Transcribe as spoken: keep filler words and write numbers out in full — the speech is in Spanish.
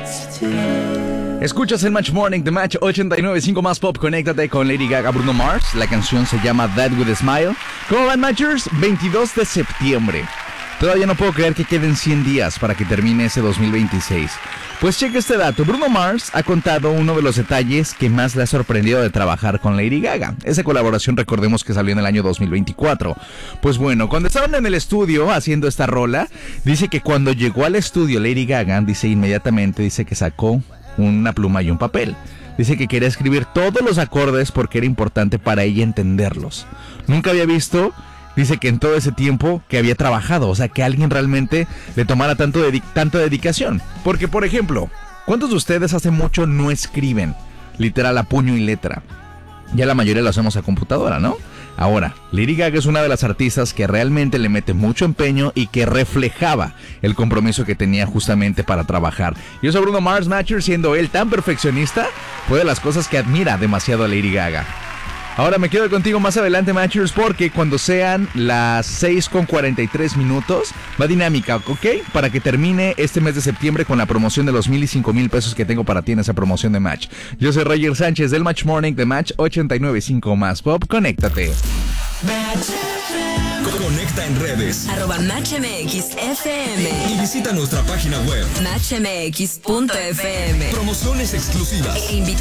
Escuchas el Match Morning de Match ochenta y nueve punto cinco más pop. Conéctate con Lady Gaga, Bruno Mars. La canción se llama That With A Smile. ¿Cómo van, Matchers? veintidós de septiembre. Todavía no puedo creer que queden cien días para que termine ese dos mil veintiséis. Pues cheque este dato. Bruno Mars ha contado uno de los detalles que más le ha sorprendido de trabajar con Lady Gaga. Esa colaboración, recordemos que salió en el año dos mil veinticuatro. Pues bueno, cuando estaban en el estudio haciendo esta rola, dice que cuando llegó al estudio Lady Gaga, dice inmediatamente, dice que sacó una pluma y un papel. Dice que quería escribir todos los acordes porque era importante para ella entenderlos. Nunca había visto... Dice que en todo ese tiempo que había trabajado, o sea, que alguien realmente le tomara tanto dedi- tanta dedicación. Porque, por ejemplo, ¿cuántos de ustedes hace mucho no escriben literal a puño y letra? Ya la mayoría lo hacemos a computadora, ¿no? Ahora, Lady Gaga es una de las artistas que realmente le mete mucho empeño y que reflejaba el compromiso que tenía justamente para trabajar. Y eso Bruno Mars, Matcher, siendo él tan perfeccionista, fue de las cosas que admira demasiado a Lady Gaga. Ahora me quedo contigo más adelante, Matchers, porque cuando sean las seis con cuarenta y tres minutos, va dinámica, ¿ok? Para que termine este mes de septiembre con la promoción de los mil y cinco mil pesos que tengo para ti en esa promoción de Match. Yo soy Roger Sánchez del Match Morning de Match ochenta y nueve punto cinco más pop. Conéctate. Conecta en redes. Arroba Match M X F M. Y visita nuestra página web. match m x punto f m. Promociones exclusivas. E invita